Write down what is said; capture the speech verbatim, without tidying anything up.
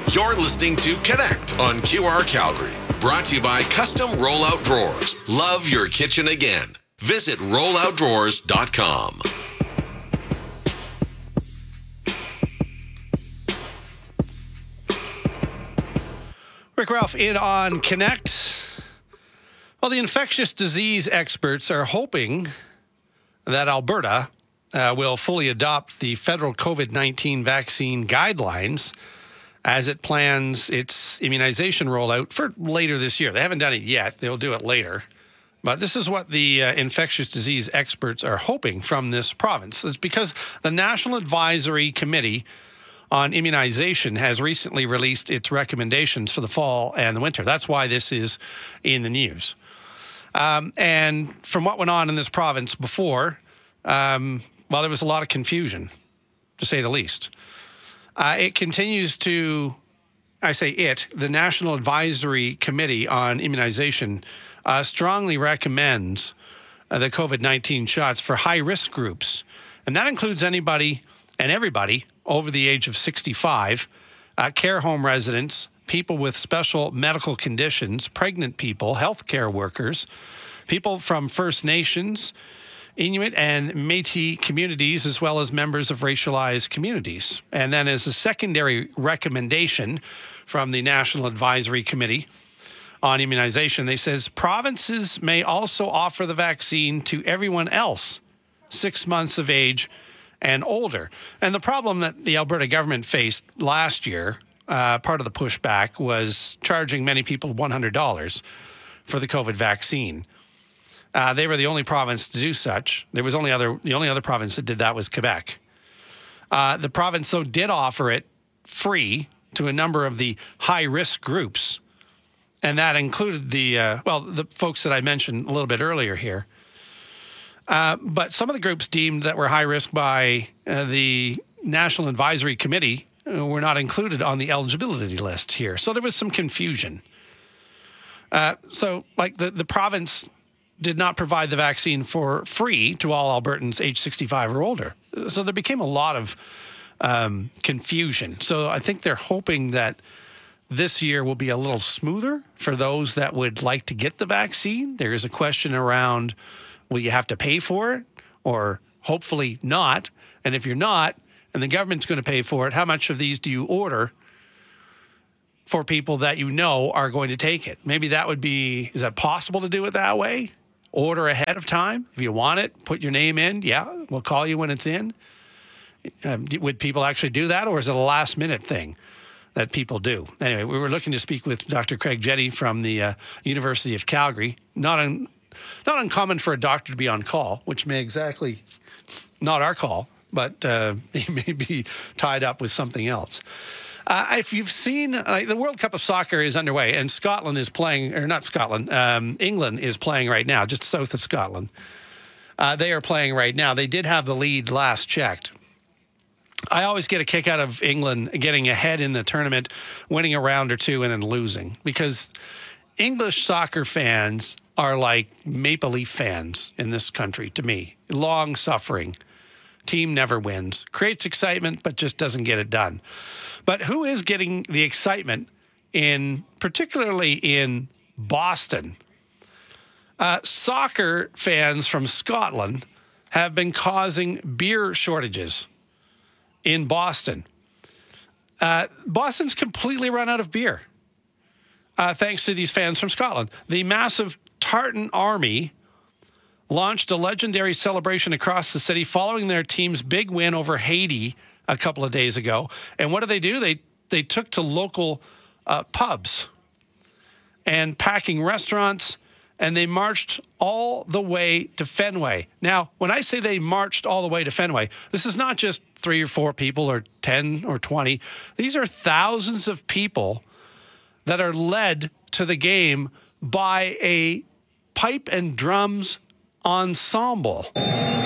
You're listening to Connect on Q R Calgary. Brought to you by Custom Rollout Drawers. Love your kitchen again. Visit rollout drawers dot com. Rick Ralph in on Connect. Well, the infectious disease experts are hoping that Alberta uh, will fully adopt the federal COVID nineteen vaccine guidelines as it plans its immunization rollout for later this year. They haven't done it yet. They'll do it later. But this is what the uh, infectious disease experts are hoping from this province. It's because the National Advisory Committee on Immunization has recently released its recommendations for the fall and the winter. That's why this is in the news. Um, and from what went on in this province before, um, well, there was a lot of confusion, to say the least. Uh, it continues to, I say it, the National Advisory Committee on Immunization uh, strongly recommends uh, the COVID nineteen shots for high-risk groups. And that includes anybody and everybody over the age of sixty-five, uh, care home residents, people with special medical conditions, pregnant people, healthcare workers, people from First Nations, Inuit and Métis communities, as well as members of racialized communities. And then as a secondary recommendation from the National Advisory Committee on Immunization, they says provinces may also offer the vaccine to everyone else six months of age and older. And the problem that the Alberta government faced last year, uh, part of the pushback, was charging many people one hundred dollars for the COVID vaccine. Uh, they were the only province to do such. There was only other the only other province that did that was Quebec. Uh, the province, though, did offer it free to a number of the high-risk groups, and that included the uh, well, the folks that I mentioned a little bit earlier here. Uh, but some of the groups deemed that were high risk by uh, the National Advisory Committee uh, were not included on the eligibility list here. So there was some confusion. Uh, so, like the the province did not provide the vaccine for free to all Albertans age sixty-five or older. So there became a lot of um, confusion. So I think they're hoping that this year will be a little smoother for those that would like to get the vaccine. There is a question around, will you have to pay for it or hopefully not? And if you're not, and the government's going to pay for it, how much of these do you order for people that you know are going to take it? Maybe that would be, is that possible to do it that way? Order ahead of time. If you want it, put your name in. Yeah, we'll call you when it's in. Um, would people actually do that, or is it a last minute thing that people do? Anyway, we were looking to speak with Doctor Craig Jenne from the uh, University of Calgary. Not un- not uncommon for a doctor to be on call, which may exactly not our call, but uh, he may be tied up with something else. Uh, if you've seen, uh, the World Cup of Soccer is underway, and Scotland is playing, or not Scotland, um, England is playing right now, just south of Scotland. Uh, they are playing right now. They did have the lead last checked. I always get a kick out of England getting ahead in the tournament, winning a round or two, and then losing, because English soccer fans are like Maple Leaf fans in this country, to me. Long suffering. Team never wins. Creates excitement, but just doesn't get it done. But who is getting the excitement in, particularly in Boston? Uh, soccer fans from Scotland have been causing beer shortages in Boston. Uh, Boston's completely run out of beer, uh, thanks to these fans from Scotland. The massive Tartan Army launched a legendary celebration across the city following their team's big win over Haiti a couple of days ago. And what did they do? They they took to local uh, pubs and packing restaurants, and they marched all the way to Fenway. Now, when I say they marched all the way to Fenway, this is not just three or four people or ten or twenty. These are thousands of people that are led to the game by a pipe and drums ensemble.